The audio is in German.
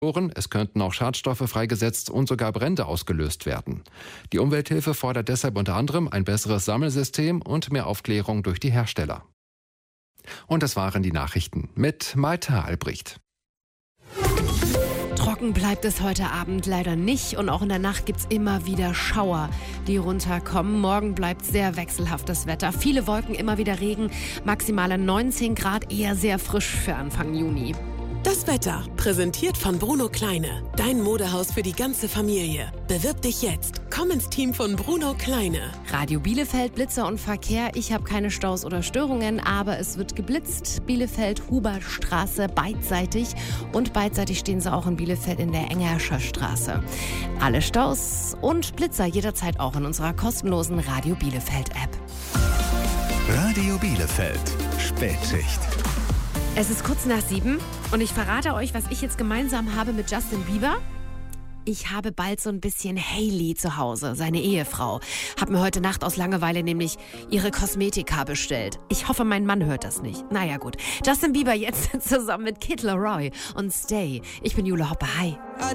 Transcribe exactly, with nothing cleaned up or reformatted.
Es könnten auch Schadstoffe freigesetzt und sogar Brände ausgelöst werden. Die Umwelthilfe fordert deshalb unter anderem ein besseres Sammelsystem und mehr Aufklärung durch die Hersteller. Und das waren die Nachrichten mit Maita Albrecht. Trocken bleibt es heute Abend leider nicht und auch in der Nacht gibt's immer wieder Schauer, die runterkommen. Morgen bleibt sehr wechselhaftes Wetter. Viele Wolken, immer wieder Regen, maximale neunzehn Grad, eher sehr frisch für Anfang Juni. Das Wetter, präsentiert von Bruno Kleine. Dein Modehaus für die ganze Familie. Bewirb dich jetzt. Komm ins Team von Bruno Kleine. Radio Bielefeld, Blitzer und Verkehr. Ich habe keine Staus oder Störungen, aber es wird geblitzt. Bielefeld, Hubertstraße, beidseitig. Und beidseitig stehen sie auch in Bielefeld in der Engerscher Straße. Alle Staus und Blitzer jederzeit auch in unserer kostenlosen Radio Bielefeld-App. Radio Bielefeld, Spätschicht. Es ist kurz nach sieben und ich verrate euch, was ich jetzt gemeinsam habe mit Justin Bieber. Ich habe bald so ein bisschen Hailey zu Hause, seine Ehefrau. Hab mir heute Nacht aus Langeweile nämlich ihre Kosmetika bestellt. Ich hoffe, mein Mann hört das nicht. Naja gut. Justin Bieber jetzt zusammen mit Kid Laroi und Stay. Ich bin Jule Hoppe. Hi.